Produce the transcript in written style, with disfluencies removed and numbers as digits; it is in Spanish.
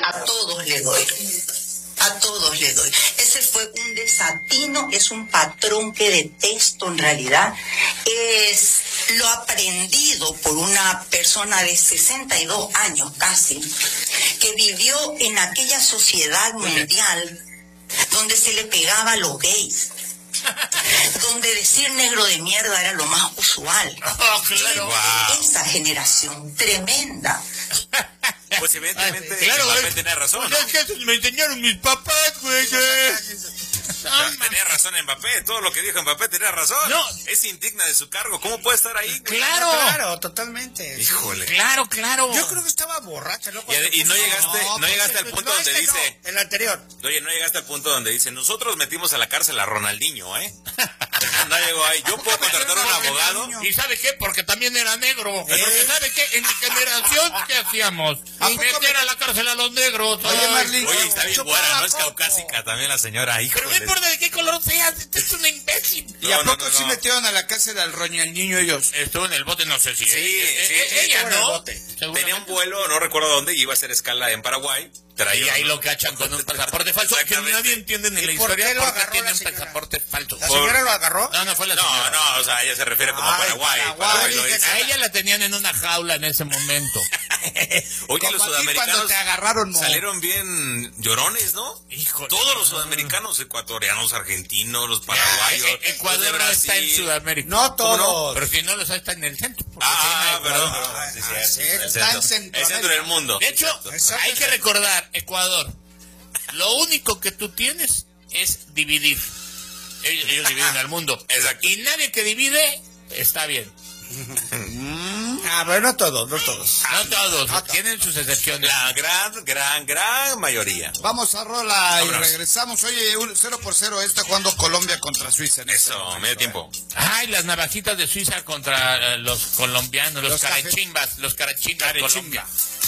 A todos le doy. A todos le doy. Ese fue un desatino, es un patrón que detesto en realidad. Es lo aprendido por una persona de 62 años casi, que vivió en aquella sociedad mundial donde se le pegaba a los gays, donde decir negro de mierda era lo más usual. Oh, claro. Wow. Esa generación tremenda. Pues evidentemente claro, Mbappé tenía razón, ¿no? Es que me enseñaron mis papás, güey. Tenía razón Mbappé, todo lo que dijo Mbappé tenía razón. No. Es indigna de su cargo, ¿cómo puede estar ahí? Claro. Claro, totalmente. Híjole. Claro, claro. Yo creo que estaba borracha, ¿no? Y no llegaste al punto donde dice... El anterior. Oye, no llegaste al punto donde dice, nosotros metimos a la cárcel a Ronaldinho, ¿eh? No llegó ahí. Yo puedo contratar a un abogado. ¿Y sabe qué? Porque también era negro. Porque ¿sabe qué? En mi generación, ¿qué hacíamos? Meter a la cárcel a los negros. Oye, Marlene. Oye, está bien buena, no es caucásica también la señora, híjole. Pero no importa de qué color seas, es una imbécil. ¿Y a poco sí metieron a la cárcel al Ronaldinho ellos? Estuvo en el bote, no sé si... Sí, ella, ¿no? Tenía un vuelo, no recuerdo dónde, y iba a hacer escala en Paraguay. Y ahí lo cachan con un pasaporte falso, que nadie entiende ni la historia por qué tiene un pasaporte falso. ¿La señora lo agarró? No, fue la señora. No, o sea, ella se refiere como a Paraguay. A ella la tenían en una jaula en ese momento. Oye, los sudamericanos cuando te agarraron, salieron bien llorones, ¿no? Híjole. Todos los sudamericanos, ecuatorianos, argentinos, los paraguayos. Ecuador no está en Sudamérica. No todos. Pero si no los está en el centro. Perdón. Está en el centro del mundo. De hecho, hay que recordar, Ecuador, lo único que tú tienes es dividir. Ellos dividen al mundo. Exacto. Y nadie que divide está bien. Pero no todos, no todos. No todos, tienen sus excepciones. La gran mayoría. Vamos a rola y regresamos. Oye, 0-0 está jugando Colombia contra Suiza. Eso, medio tiempo. Ay, las navajitas de Suiza contra los colombianos, los carachimbas, Colombia.